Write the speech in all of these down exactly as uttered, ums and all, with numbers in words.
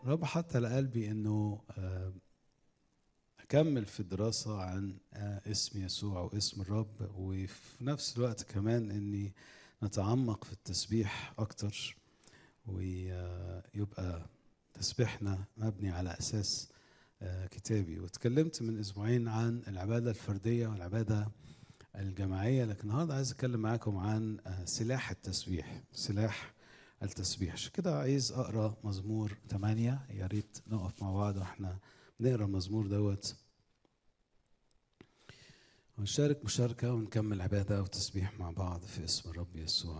رب حط على قلبي انه آه، اكمل في الدراسة عن آه، اسم يسوع واسم الرب، وفي نفس الوقت كمان اني نتعمق في التسبيح اكتر، ويبقى تسبيحنا مبني على اساس آه، كتابي. واتكلمت من اسبوعين عن العبادة الفردية والعبادة الجماعية، لكن النهارده عايز اتكلم معاكم عن آه، سلاح التسبيح. سلاح التسبيح. عشان كده عايز اقرا مزمور ثمانية. يا ريت نقف مع بعض واحنا بنقرا المزمور دوت، ونشارك مشاركة ونكمل عبادة وتسبيح مع بعض في اسم الرب يسوع.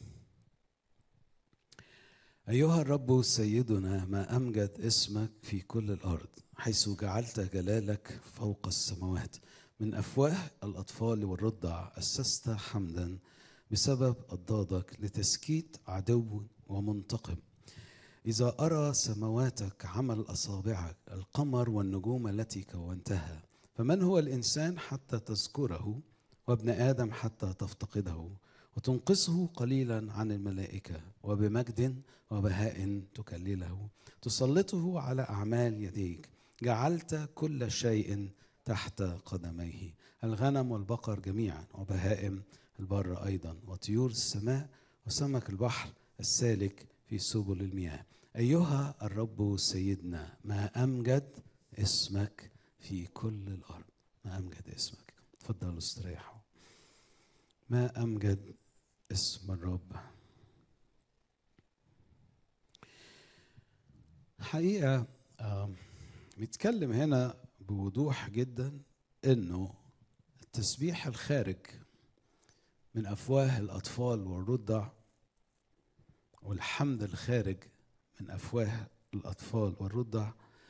أيها الرب سيدنا، ما أمجد اسمك في كل الأرض، حيث جعلت جلالك فوق السماوات. من أفواه الأطفال والرضع أسست حمدا بسبب أضدادك، لتسكيت عدو ومنتقم. إذا أرى سمواتك عمل أصابعك، القمر والنجوم التي كونتها، فمن هو الإنسان حتى تذكره، وابن آدم حتى تفتقده، وتنقصه قليلا عن الملائكة، وبمجد وبهاء تكلله. تسلطه على أعمال يديك، جعلت كل شيء تحت قدميه، الغنم والبقر جميعا، وبهائم البر أيضا، وطيور السماء، وسمك البحر السالك في سبل المياه. أيها الرب سيدنا، ما أمجد اسمك في كل الأرض. ما أمجد اسمك. تفضلوا استريحوا. ما أمجد اسم الرب. حقيقة بيتكلم هنا بوضوح جدا إنه التسبيح الخارج من أفواه الأطفال والرضع، والحمد الخارج من أفواه الأطفال والرضع،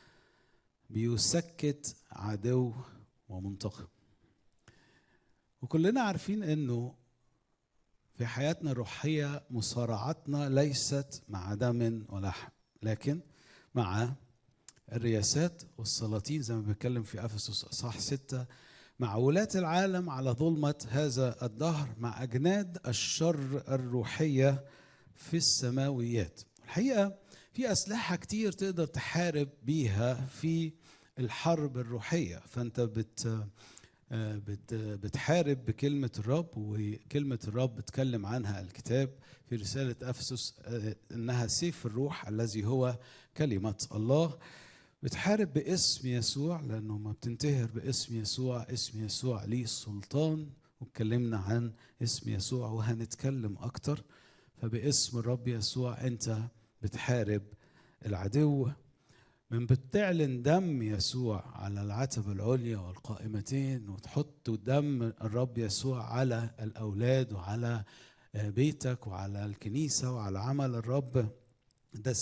بيسكت عدو ومنتقم. وكلنا عارفين انه في حياتنا الروحية مصارعتنا ليست مع دم ولحم، لكن مع الرياسات والسلاطين، زي ما بيتكلم في أفسس اصحاح ستة، مع ولاة العالم على ظلمة هذا الدهر، مع أجناد الشر الروحية في السماويات. الحقيقة في أسلحة كتير تقدر تحارب بيها في الحرب الروحية. فأنت بت بتحارب بكلمة الرب، وكلمة الرب بتكلم عنها الكتاب في رسالة أفسس إنها سيف الروح الذي هو كلمة الله. بتحارب باسم يسوع، لأنه ما بتنتهر باسم يسوع. اسم يسوع ليه سلطان، واتكلمنا عن اسم يسوع وهنتكلم أكتر. فباسم الرب يسوع أنت بتحارب العدو. من بتعلن دم يسوع على العتبة العليا والقائمتين، وتحط دم الرب يسوع على الأولاد وعلى بيتك وعلى الكنيسة وعلى عمل الرب. ده